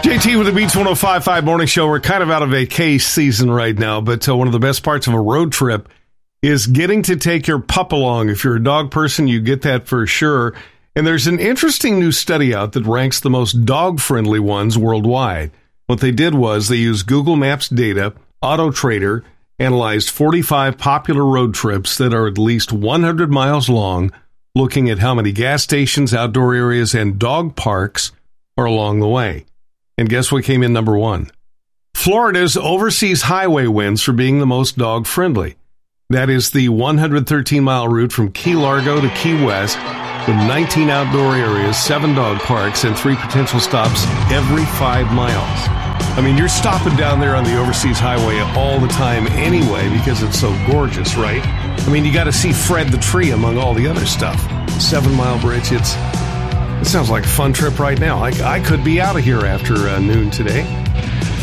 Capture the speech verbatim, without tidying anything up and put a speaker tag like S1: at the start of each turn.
S1: J T with the Beats one oh five point five Morning Show. We're kind of out of vacay season right now, but uh, one of the best parts of a road trip is getting to take your pup along. If you're a dog person, you get that for sure. And there's an interesting new study out that ranks the most dog-friendly ones worldwide. What they did was they used Google Maps data, AutoTrader, analyzed forty-five popular road trips that are at least one hundred miles long, looking at how many gas stations, outdoor areas, and dog parks are along the way. And guess what came in number one? Florida's overseas highway wins for being the most dog-friendly. That is the one hundred thirteen mile route from Key Largo to Key West, with nineteen outdoor areas, seven dog parks, and three potential stops every five miles. I mean, you're stopping down there on the overseas highway all the time anyway because it's so gorgeous, right? I mean, you got to see Fred the tree among all the other stuff. Seven-mile bridge, it's... It sounds like a fun trip right now. I, I could be out of here after uh, noon today.